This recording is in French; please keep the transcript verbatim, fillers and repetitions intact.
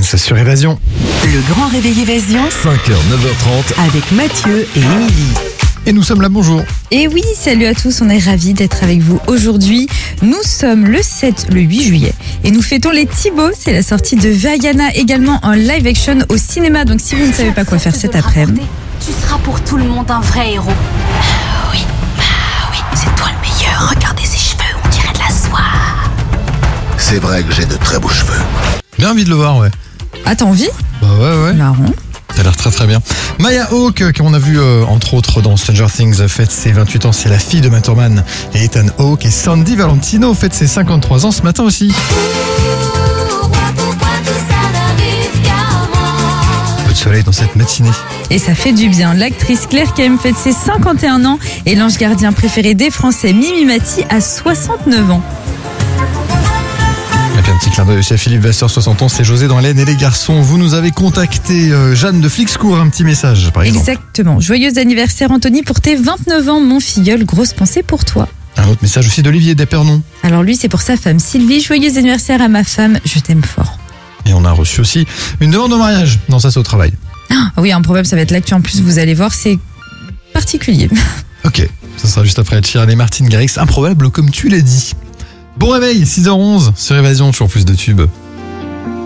Dance sur Évasion. Le grand réveil Évasion cinq heures, neuf heures trente. avec Mathieu et Émilie. Et nous sommes là, bonjour. Et oui, salut à tous, on est ravis d'être avec vous aujourd'hui. Nous sommes le sept, le huit juillet et nous fêtons les Thibauts. C'est la sortie de Vaiana, également en live action au cinéma. Donc si vous ne savez pas quoi faire cet après-midi, Tu seras pour tout le monde un vrai héros. Ah oui, ah oui, c'est toi le meilleur. Regardez ses cheveux, on dirait de la soie. C'est vrai que j'ai de très beaux cheveux. Bien envie de le voir, ouais. ah t'as envie? Bah ouais, ouais. Marrant. Ça a l'air très très bien. Maya Hawke, euh, qu'on a vu euh, entre autres dans Stranger Things, fête ses vingt-huit ans. C'est la fille de Matt Herman et Ethan Hawke. Et Sandy Valentino fête ses cinquante-trois ans ce matin aussi. Peu de soleil dans cette matinée. Et ça fait du bien. L'actrice Claire Kem fête ses cinquante et un ans et l'ange gardien préféré des Français, Mimi Mati, a soixante-neuf ans. Et puis un petit clin d'œil aussi à Philippe Vasseur, soixante ans, c'est José dans l'Aisne et les garçons. Vous nous avez contacté, euh, Jeanne de Flixcourt, un petit message par exemple. Exactement. Joyeux anniversaire Anthony pour tes vingt-neuf ans, mon filleul. Grosse pensée pour toi. Un autre message aussi d'Olivier d'Epernon. Alors lui, c'est pour sa femme Sylvie. Joyeux anniversaire à ma femme, je t'aime fort. Et on a reçu aussi une demande de mariage dans Ça c'est au travail. Ah oui, un problème, ça va être l'actu en plus, vous allez voir, c'est particulier. Ok, ça sera juste après Chiral et Martin Garrix. Improbable comme tu l'as dit. Bon réveil, six heures onze sur Évasion, toujours plus de tubes.